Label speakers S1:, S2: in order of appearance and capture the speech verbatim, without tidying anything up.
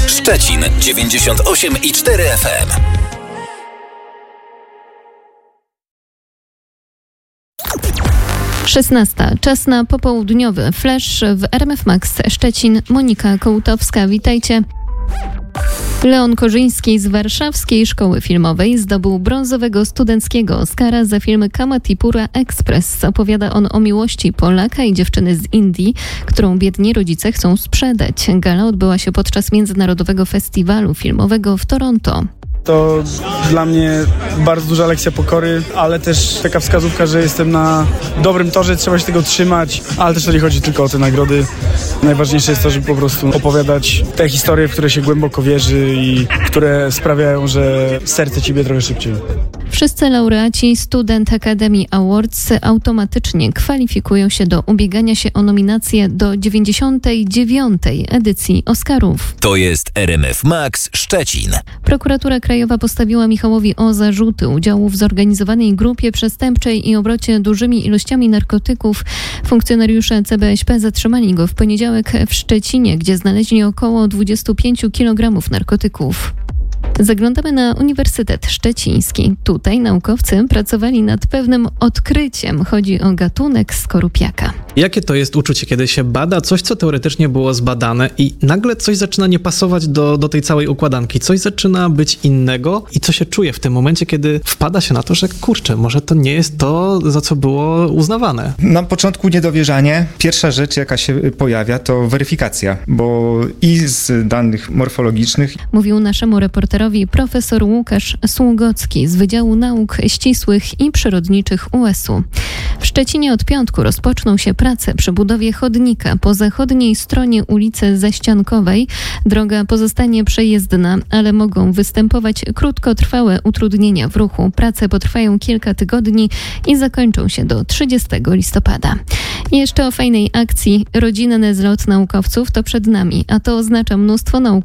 S1: Szczecin dziewięćdziesiąt osiem i cztery F M.
S2: szesnasta. Czas na popołudniowy flash w R M F Max Szczecin. Monika Kołtowska, witajcie. Leon Korzyński z Warszawskiej Szkoły Filmowej zdobył brązowego studenckiego Oscara za film Kamatipura Express. Opowiada on o miłości Polaka i dziewczyny z Indii, którą biedni rodzice chcą sprzedać. Gala odbyła się podczas Międzynarodowego Festiwalu Filmowego w Toronto.
S3: To dla mnie bardzo duża lekcja pokory, ale też taka wskazówka, że jestem na dobrym torze, trzeba się tego trzymać, ale też to nie chodzi tylko o te nagrody. Najważniejsze jest to, żeby po prostu opowiadać te historie, w które się głęboko wierzy i które sprawiają, że serce ci bije trochę szybciej.
S2: Wszyscy laureaci Student Academy Awards automatycznie kwalifikują się do ubiegania się o nominację do dziewięćdziesiątej dziewiątej edycji Oscarów.
S1: To jest R M F Max Szczecin.
S2: Prokuratura Krajowa postawiła Michałowi O zarzuty udziału w zorganizowanej grupie przestępczej i obrocie dużymi ilościami narkotyków. Funkcjonariusze C B S P zatrzymali go w poniedziałek w Szczecinie, gdzie znaleźli około dwadzieścia pięć kilogramów narkotyków. Zaglądamy na Uniwersytet Szczeciński. Tutaj naukowcy pracowali nad pewnym odkryciem. Chodzi o gatunek skorupiaka.
S4: Jakie to jest uczucie, kiedy się bada coś, co teoretycznie było zbadane i nagle coś zaczyna nie pasować do, do tej całej układanki, coś zaczyna być innego i co się czuje w tym momencie, kiedy wpada się na to, że kurczę, może to nie jest to, za co było uznawane.
S5: Na początku niedowierzanie. Pierwsza rzecz, jaka się pojawia, to weryfikacja, bo i z danych morfologicznych.
S2: Mówił naszemu reporterowi profesor Łukasz Sługocki z Wydziału Nauk Ścisłych i Przyrodniczych U S U. W Szczecinie od piątku rozpoczną się prace przy budowie chodnika po zachodniej stronie ulicy Zaściankowej. Droga pozostanie przejezdna, ale mogą występować krótkotrwałe utrudnienia w ruchu. Prace potrwają kilka tygodni i zakończą się do trzydziestego listopada. I jeszcze o fajnej akcji. Rodzinny zlot naukowców to przed nami, a to oznacza mnóstwo naukowców